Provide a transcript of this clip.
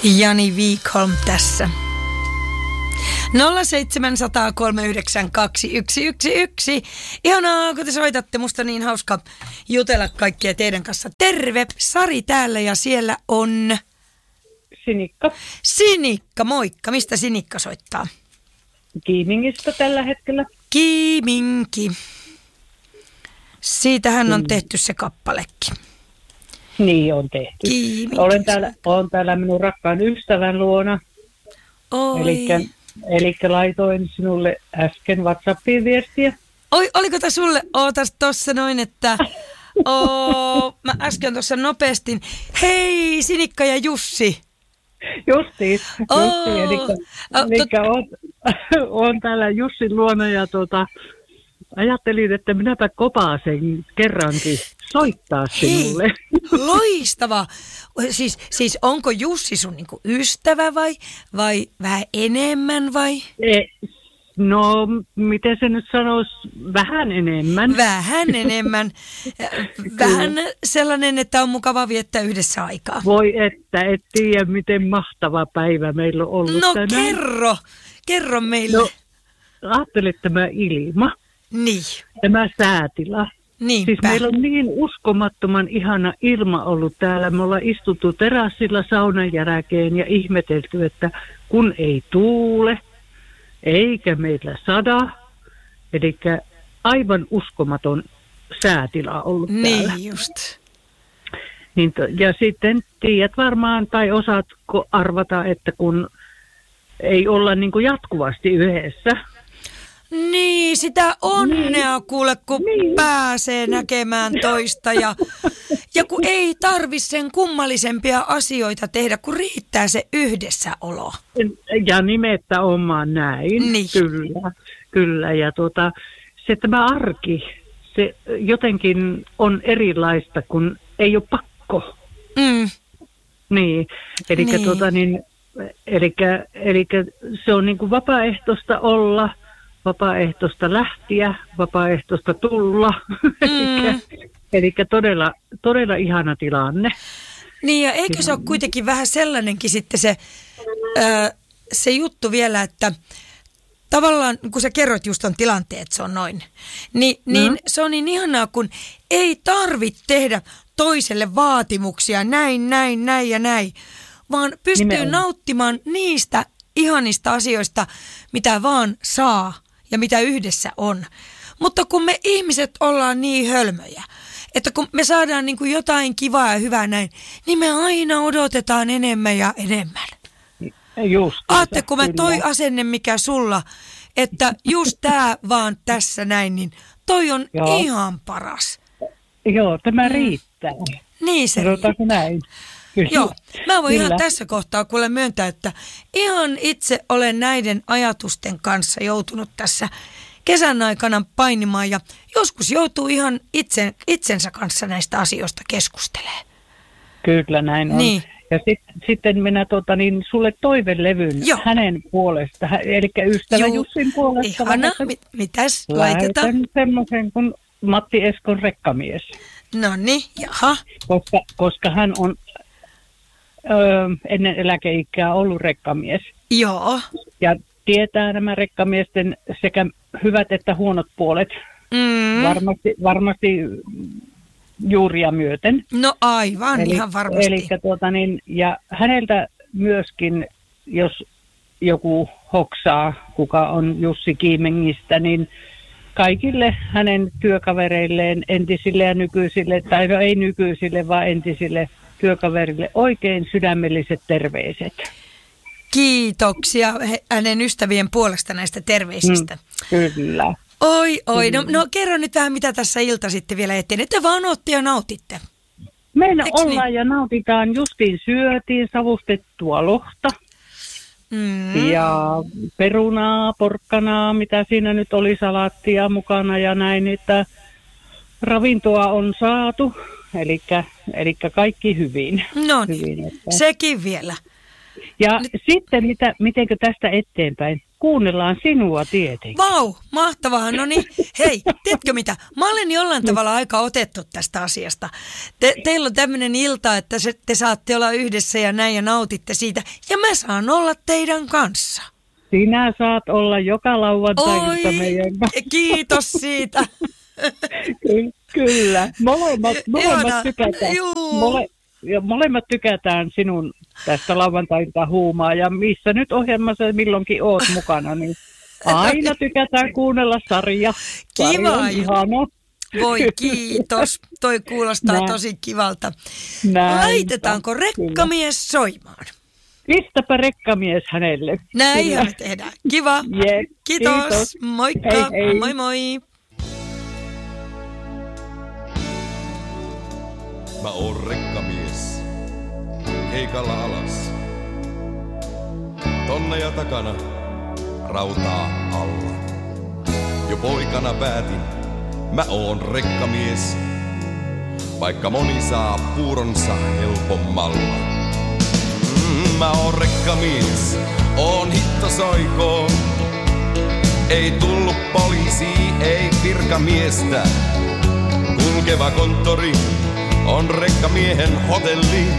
Jani Wikholm tässä. 0700 392 111. Ihanaa, kun te soitatte. Musta niin hauska jutella kaikkia teidän kanssa. Terve, Sari täällä ja siellä on... Sinikka. Sinikka, moikka. Mistä Sinikka soittaa? Kiimingistä tällä hetkellä. Kiiminki. Siitähän on tehty se kappalekin. Niin on tehty. Olen täällä minun rakkaan ystävän luona. Elikkä laitoin sinulle äsken WhatsAppiin viestiä. Oi, oliko tämä sulle? Ootas tossa noin, että... mä äsken tuossa nopeasti. Hei, Sinikka ja Jussi. Justiin. Elikkä on täällä Jussin luona ja ajattelin, että minäpä kopaasen kerrankin soittaa sinulle. Hei, loistavaa. Siis onko Jussi sun niinku ystävä vai vähän enemmän vai? No, miten se nyt sanoisi? Vähän enemmän. Vähän enemmän. Vähän sellainen, että on mukava viettää yhdessä aikaa. Voi että, et tiedä miten mahtava päivä meillä on ollut tänään. Kerro meille. No, ajattele tämä ilma. Niin. Tämä säätila. Niinpä. Siis meillä on niin uskomattoman ihana ilma ollut täällä. Me ollaan istuttu terassilla saunan jälkeen ja ihmetelty, että kun ei tuule, eikä meillä sada. Eli aivan uskomaton säätila ollut täällä. Niin just. Niin, ja sitten tiedät varmaan tai osaatko arvata, että kun ei olla niin kuin jatkuvasti yhdessä. Niin, sitä onnea kuule, kun pääsee näkemään toista ja kun ei tarvi sen kummallisempia asioita tehdä, kun riittää se yhdessäolo. Ja nimettä omaan näin, niin. Kyllä. Ja se tämä arki, se jotenkin on erilaista, kun ei ole pakko. Mm. Niin, eli se on niin kuin vapaaehtoista olla, vapaaehtoista lähteä, vapaaehtoista tulla. Eli todella ihana tilanne. Niin ja eikö se ole kuitenkin vähän sellainenkin sitten se juttu vielä, että tavallaan kun sä kerrot just ton tilanteen, että se on noin, niin se on niin ihanaa, kun ei tarvitse tehdä toiselle vaatimuksia näin ja näin, vaan pystyy nauttimaan niistä ihanista asioista, mitä vaan saa ja mitä yhdessä on. Mutta kun me ihmiset ollaan niin hölmöjä, että kun me saadaan niin kuin jotain kivaa ja hyvää näin, niin me aina odotetaan enemmän ja enemmän. Aatte, kun mä toi asenne, mikä sulla, että just tää vaan tässä näin, niin toi on ihan paras. Joo, tämä riittää. Niin se riittää. Näin. Joo, mä voin ihan tässä kohtaa kuule myöntää, että ihan itse olen näiden ajatusten kanssa joutunut tässä kesän aikana painimaan ja joskus joutuu ihan itsensä kanssa näistä asioista keskustelemaan. Kyllä näin on. Niin. Ja sitten minä sulle toivelevyn hänen puolesta, eli ystävä Jussin puolesta. Ihana, mitäs laitetaan? Laitan semmoisen kuin Matti Eskon rekkamies. Noniin, jaha. Koska hän on ennen eläkeikää ollut rekkamies. Joo. Ja tietää nämä rekkamiesten sekä hyvät että huonot puolet. Varmasti juuria myöten. No aivan, ihan varmasti. Ja häneltä myöskin, jos joku hoksaa, kuka on Jussi Kiimingistä, niin kaikille hänen työkavereilleen, entisille ja nykyisille, tai no ei nykyisille, vaan entisille työkaverille oikein sydämelliset terveiset. Kiitoksia hänen ystävien puolesta näistä terveisistä. Kyllä. Oi, no kerro nyt vähän, mitä tässä ilta sitten vielä eteen. Että vaan ootte ja nautitte. Meillä ollaan ja nautitaan, justiin syötiin savustettua lohta. Ja perunaa, porkkanaa, mitä siinä nyt oli, salaattia mukana ja näin, että ravintoa on saatu, eli kaikki hyvin. No niin, sekin vielä. Ja sitten, mitenkö tästä eteenpäin? kuunnellaan sinua tietenkin. Vau, mahtavaa. No niin, hei, tiedätkö mitä? Mä olen jollain tavalla aika otettu tästä asiasta. Teillä on tämmöinen ilta, että te saatte olla yhdessä ja näin ja nautitte siitä. Ja mä saan olla teidän kanssa. Sinä saat olla joka lauantai-ilta meidän. Kiitos siitä. Kyllä. Molemmat tykätään. Molemmat tykätään sinun tästä lauantailta huumaa. Ja missä nyt ohjelmassa milloinkin oot mukana, niin aina tykätään kuunnella sarja. Kiva. Ihana. Voi kiitos. Toi kuulostaa tosi kivalta. Laitetaanko rekkamies soimaan? Pistäpä rekkamies hänelle. Näinhän me tehdään. Kiva. Yeah. Kiitos. Moikka. Hei, hei. Moi moi. Mä oon rekkamies, keikalla alas. Tonne ja takana, rautaa alla. Jo poikana päätin, mä oon rekkamies. Vaikka moni saa puuronsa helpommalla. Mä oon rekkamies, oon hitto soikoon. Ei tullut poliisi, ei virkamiestä. Kulkeva konttori on rekkamiehen hotelli.